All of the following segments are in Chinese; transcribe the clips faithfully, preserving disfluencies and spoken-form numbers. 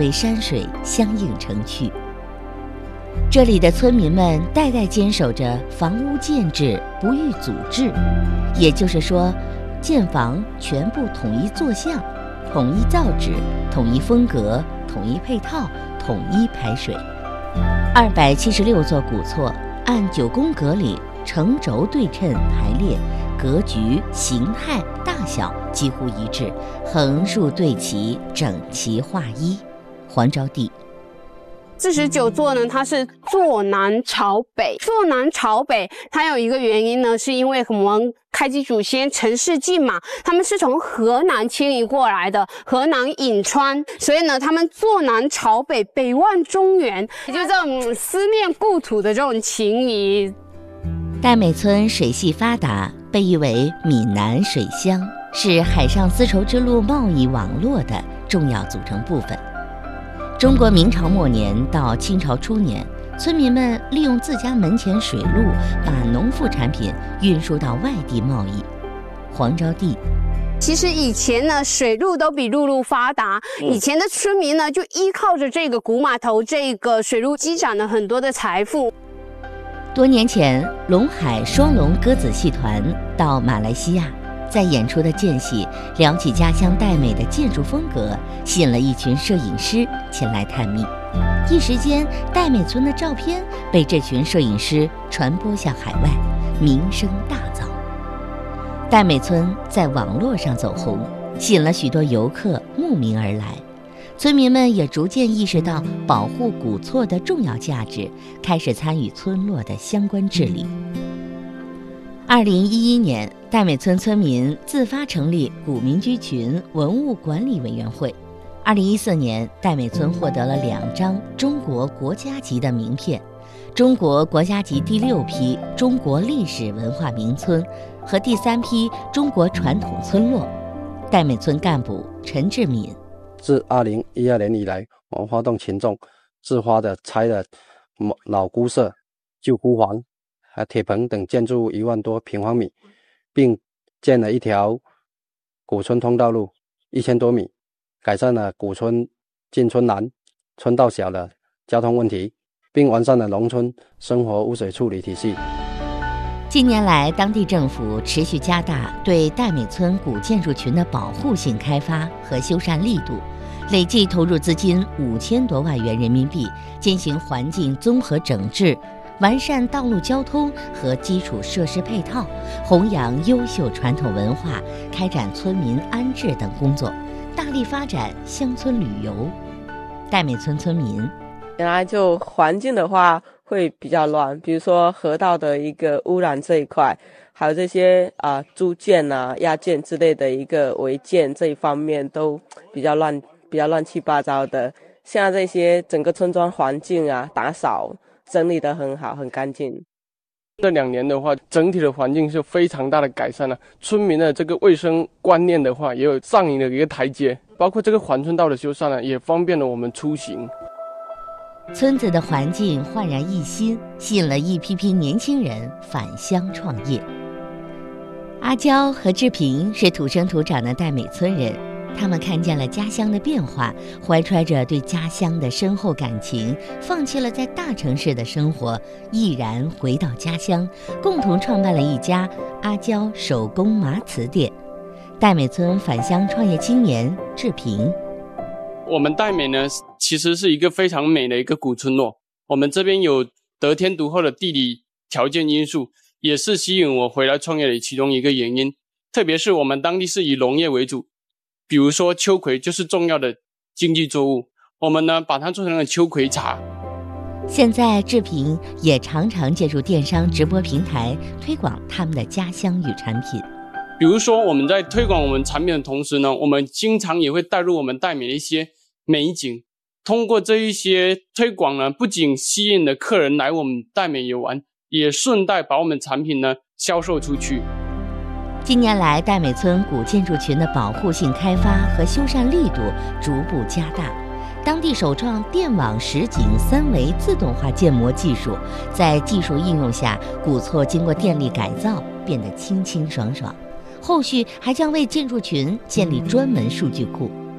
围山水相映成趣。这里的村民们代代坚守着房屋建制不遇阻滞，也就是说，建房全部统一坐向，统一造纸，统一风格，统一配套，统一排水。二百七十六座古厝按九宫格里成轴对称排列，格局、形态、大小几乎一致，横竖对齐，整齐划一。黄招娣。 四十九座呢，它是坐南朝北。坐南朝北，它有一个原因呢，是因为我们开基祖先陈氏晋嘛，他们是从河南迁移过来的，河南颍川，所以呢，他们坐南朝北，北望中原，也就这种思念故土的这种情谊。 戴美村水系发达，被誉为闽南水乡，是海上丝绸之路贸易网络的重要组成部分。中国明朝末年到清朝初年，村民们利用自家门前水路，把农副产品运输到外地贸易。黄招娣。 其实以前呢，水路都比陆路发达。以前的村民呢，就依靠着这个古码头、这个水路，积攒了很多的财富。 多年前，龙海双龙歌子戏团到马来西亚，在演出的间隙聊起家乡戴美的建筑风格，吸引了一群摄影师前来探秘。一时间，戴美村的照片被这群摄影师传播向海外，名声大噪。戴美村在网络上走红，吸引了许多游客慕名而来。村民们也逐渐意识到保护古厝的重要价值，开始参与村落的相关治理。二零一一年，戴美村村民自发成立古民居群文物管理委员会。二零一四年，戴美村获得了两张中国国家级的名片，中国国家级第六批中国历史文化名村和第三批中国传统村落。戴美村干部陈志敏。 自二零一二年以来，我们发动群众自发的拆了老姑舍、旧孤房、还铁棚等建筑物一万多平方米，并建了一条古村通道路一千多米，改善了古村进村难、村道小的交通问题，并完善了农村生活污水处理体系。 近年来，当地政府持续加大对戴美村古建筑群的保护性开发和修缮力度，累计投入资金五千多万元人民币，进行环境综合整治，完善道路交通和基础设施配套，弘扬优秀传统文化，开展村民安置等工作，大力发展乡村旅游。戴美村村民原来就环境的话会比较乱，比如说河道的一个污染这一块，还有这些啊、呃、猪圈啊、鸭圈之类的一个违建这一方面都比较乱，比较乱七八糟的。现在这些整个村庄环境啊打扫整理得很好，很干净。 这两年的话，整体的环境是非常大的改善了，村民的这个卫生观念的话，也有上瘾的一个台阶，包括这个环村道的修缮呢，也方便了我们出行。 村子的环境焕然一新，吸引了一批批年轻人返乡创业。阿娇和志平是土生土长的戴美村人，他们看见了家乡的变化，怀揣着对家乡的深厚感情，放弃了在大城市的生活，毅然回到家乡，共同创办了一家阿娇手工麻瓷店。戴美村返乡创业青年志平。 我们戴美呢，其实是一个非常美的一个古村落。我们这边有得天独厚的地理条件因素，也是吸引我回来创业的其中一个原因。特别是我们当地是以农业为主，比如说秋葵就是重要的经济作物，我们呢把它做成了秋葵茶。 现在志平也常常借助电商直播平台推广他们的家乡与产品。 比如说我们在推广我们产品的同时呢，我们经常也会带入我们戴美的一些美景，通过这一些推广呢，不仅吸引了客人来我们戴美游玩，也顺带把我们产品呢销售出去。 近年来，戴美村古建筑群的保护性开发和修缮力度逐步加大。当地首创电网实景三维自动化建模技术，在技术应用下，古厝经过电力改造，变得清清爽爽。后续还将为建筑群建立专门数据库。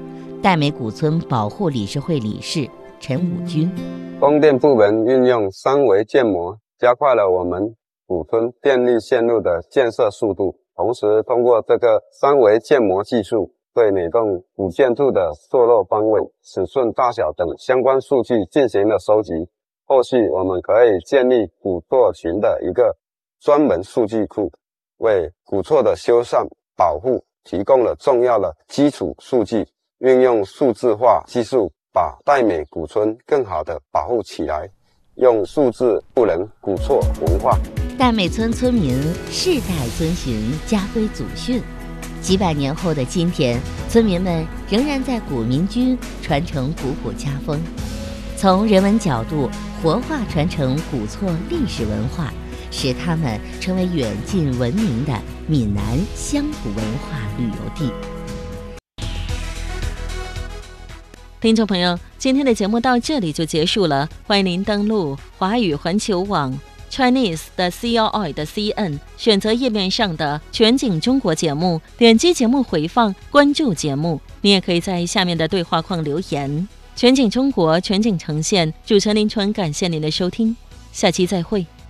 戴美古村保护理事会理事陈武军。 供电部门运用三维建模，加快了我们古村电力线路的建设速度，同时通过这个三维建模技术，对每栋古建筑的坐落方位、尺寸大小等相关数据进行了收集。后续我们可以建立古厝群的一个专门数据库，为古厝的修缮保护提供了重要的基础数据。运用数字化技术，把戴美古村更好地保护起来，用数字赋能古厝文化。 戴美村村民世代遵循家规祖训，几百年后的今天，村民们仍然在古民居传承古朴家风，从人文角度活化传承古厝历史文化，使它们成为远近闻名的闽南乡土文化旅游地。 听众朋友，今天的节目到这里就结束了，欢迎您登录华语环球网 Chinese 的 C L I 的 C N， 选择页面上的全景中国节目，点击节目回放，关注节目。你也可以在下面的对话框留言。全景中国，全景呈现，主持人林纯，感谢您的收听，下期再会。